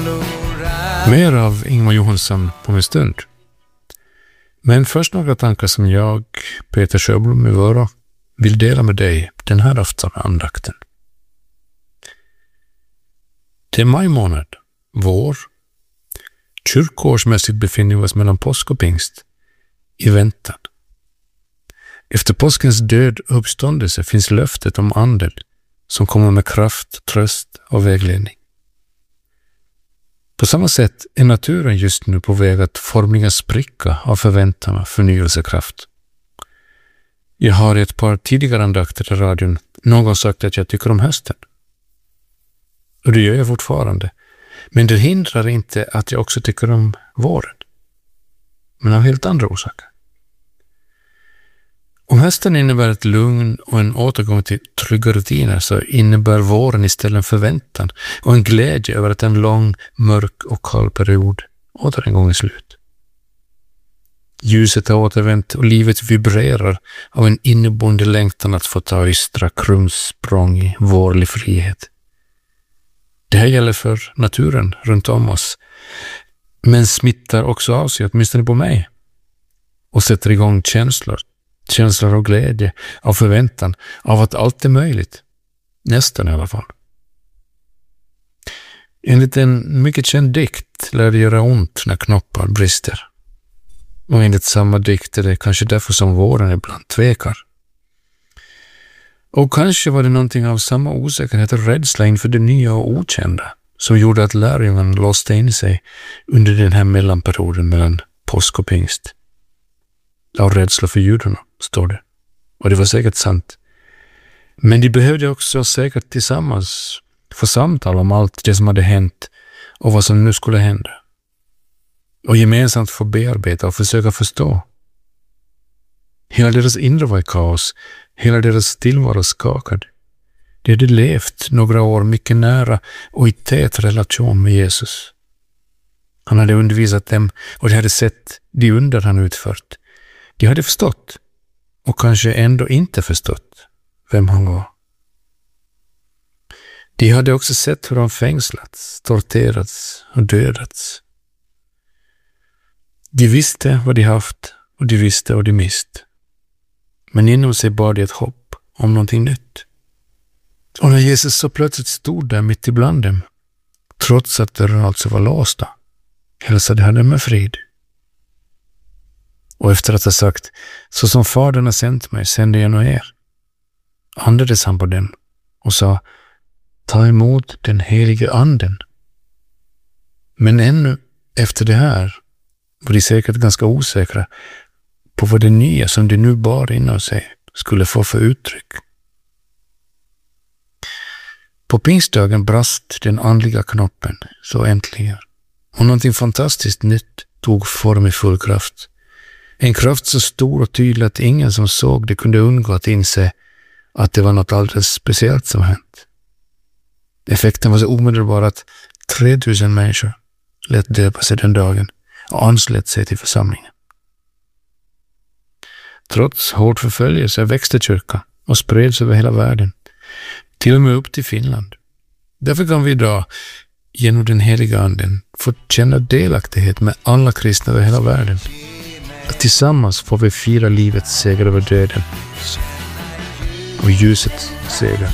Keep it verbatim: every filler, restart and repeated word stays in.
Mer av Ingmar Johansson på en stund. Men först några tankar som jag, Peter Sjöblom i Vörå, vill dela med dig den här aftonandakten. Det är maj månad, vår. Kyrkoårsmässigt befinner vi oss mellan påsk och pingst, i väntan. Efter påskens död och uppståndelse finns löftet om anden som kommer med kraft, tröst och vägledning. På samma sätt är naturen just nu på väg att formligen spricka av förväntan och förnyelsekraft. Jag har i ett par tidigare andakter i radion någon sagt att jag tycker om hösten. Och det gör jag fortfarande. Men det hindrar inte att jag också tycker om våren. Men av helt andra orsaker. Om hösten innebär ett lugn och en återgång till trygga rutiner, så innebär våren istället en förväntan och en glädje över att en lång, mörk och kall period åter en gång är slut. Ljuset har återvänt och livet vibrerar av en inneboende längtan att få ta ystra krumsprång i vårlig frihet. Det här gäller för naturen runt om oss, men smittar också av sig, åtminstone på mig, och sätter igång känslor. Känslor av glädje, av förväntan, av att allt är möjligt. Nästan i alla fall. Enligt en mycket känd dikt lär det göra ont när knoppar brister. Och enligt samma dikt är det kanske därför som våren ibland tvekar. Och kanske var det någonting av samma osäkerhet och rädsla inför det nya och okända som gjorde att lärjungarna låste in sig under den här mellanperioden mellan påsk och pingst. Av rädsla för judarna, står det. Och det var säkert sant. Men de behövde också säkert tillsammans få samtal om allt det som hade hänt och vad som nu skulle hända. Och gemensamt få bearbeta och försöka förstå. Hela deras inre var i kaos. Hela deras tillvaro skakad. De hade levt några år mycket nära och i tät relation med Jesus. Han hade undervisat dem och de hade sett de under han utfört. De hade förstått och kanske ändå inte förstått vem han var. De hade också sett hur han fängslats, torterats och dödats. De visste vad de haft och de visste vad de mist. Men inom sig bar de ett hopp om någonting nytt. Och när Jesus så plötsligt stod där mitt ibland dem, trots att dörren alltså var låsta, hälsade han dem med frid. Och efter att ha sagt, så som Fadern har sänt mig, sänder jag nog er, andades han på dem och sa, ta emot den helige anden. Men ännu efter det här var de säkert ganska osäkra på vad det nya som de nu bar inom sig skulle få för uttryck. På pingstdagen brast den andliga knoppen så äntligen, och någonting fantastiskt nytt tog form i full kraft. En kraft så stor och tydlig att ingen som såg det kunde undgå att inse att det var något alldeles speciellt som hänt. Effekten var så omedelbar att tre tusen människor lät döpa sig den dagen och anslöt sig till församlingen. Trots hård förföljelse växte kyrkan och spreds över hela världen, till och med upp till Finland. Därför kan vi idag genom den heliga anden få känna delaktighet med alla kristna över hela världen. Tillsammans får vi fira livets seger över döden och ljusets seger